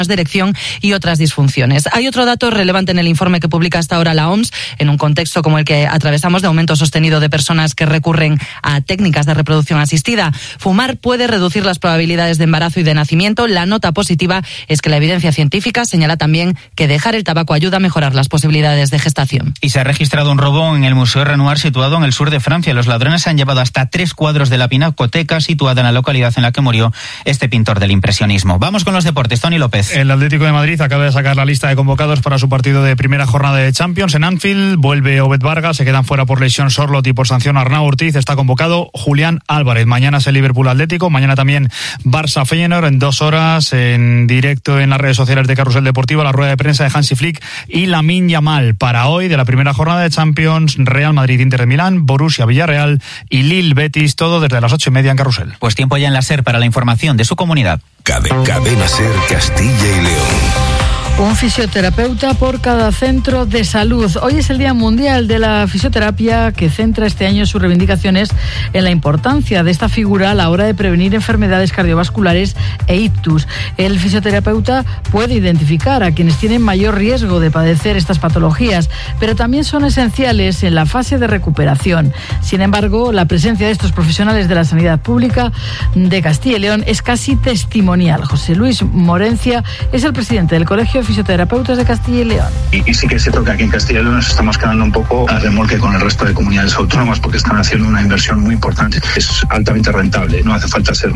dirección y otras disfunciones. Hay otro dato relevante en el informe que publica hasta ahora la OMS, en un contexto como el que atravesamos de aumento sostenido de personas que recurren a técnicas de reproducción asistida. Fumar puede reducir las probabilidades de embarazo y de nacimiento. La nota positiva es que la evidencia científica señala también que dejar el tabaco ayuda a mejorar las posibilidades de gestación. Y se ha registrado un robo en el Museo Renoir situado en el sur de Francia. Los ladrones han llevado hasta 3 cuadros de la pinacoteca situada en la localidad en la que murió este pintor del impresionismo. Vamos con los deportes. Tony López. El Atlético de Madrid acaba de sacar la lista de convocados para su partido de primera jornada de Champions en Anfield. Vuelve Obed Vargas, se quedan fuera por lesión Sorloth y por sanción Arnau Ortiz. Está convocado Julián Álvarez. Mañana es el Liverpool Atlético, mañana también Barça Feyenoord en 2 horas en directo en las redes sociales de Carrusel Deportivo, la rueda de prensa de Hansi Flick y Lamine Yamal. Para hoy de la primera jornada de Champions, Real Madrid, Inter de Milán, Borussia Villarreal y Lille Betis, todo desde las 8:30 en Carrusel. Pues tiempo ya en la SER para la información de su comunidad. Cadena SER Castilla y León. Un fisioterapeuta por cada centro de salud. Hoy es el Día Mundial de la Fisioterapia, que centra este año sus reivindicaciones en la importancia de esta figura a la hora de prevenir enfermedades cardiovasculares e ictus. El fisioterapeuta puede identificar a quienes tienen mayor riesgo de padecer estas patologías, pero también son esenciales en la fase de recuperación. Sin embargo, la presencia de estos profesionales de la sanidad pública de Castilla y León es casi testimonial. José Luis Morencia es el presidente del Colegio de Fisioterapeutas de Castilla y León. Y sí que es cierto que aquí en Castilla y León nos estamos quedando un poco a remolque con el resto de comunidades autónomas, porque están haciendo una inversión muy importante. Es altamente rentable, no hace falta ser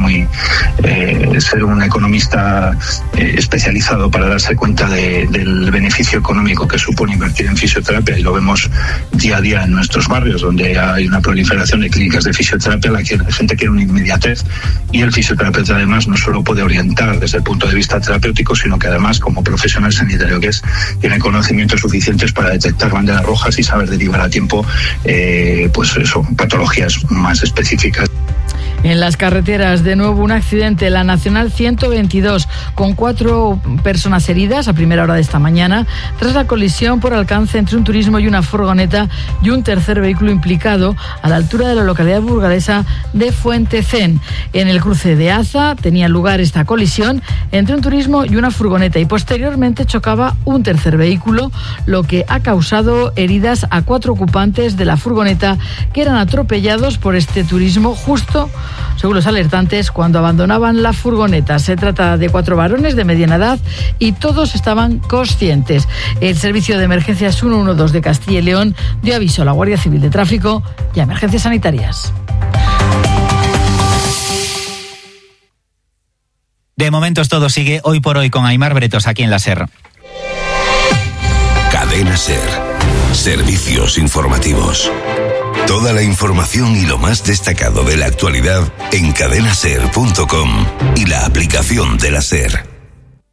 ser un economista especializado para darse cuenta del beneficio económico que supone invertir en fisioterapia, y lo vemos día a día en nuestros barrios, donde hay una proliferación de clínicas de fisioterapia. La gente quiere una inmediatez, y el fisioterapeuta además no solo puede orientar desde el punto de vista terapéutico, sino que además, como profesional sanitario que es, tiene conocimientos suficientes para detectar banderas rojas y saber derivar a tiempo patologías más específicas. En las carreteras, de nuevo un accidente, la Nacional 122, con 4 personas heridas a primera hora de esta mañana, tras la colisión por alcance entre un turismo y una furgoneta y un tercer vehículo implicado a la altura de la localidad burgalesa de Fuentecén. En el cruce de Aza tenía lugar esta colisión entre un turismo y una furgoneta, y posteriormente chocaba un tercer vehículo, lo que ha causado heridas a 4 ocupantes de la furgoneta que eran atropellados por este turismo justo, según los alertantes, cuando abandonaban la furgoneta. Se trata de 4 varones de mediana edad y todos estaban conscientes. El Servicio de Emergencias 112 de Castilla y León dio aviso a la Guardia Civil de Tráfico y a Emergencias Sanitarias. De momento es todo. Sigue Hoy por Hoy con Aimar Bretos aquí en la SER. Cadena SER. Servicios informativos. Toda la información y lo más destacado de la actualidad en cadenaser.com y la aplicación de la SER.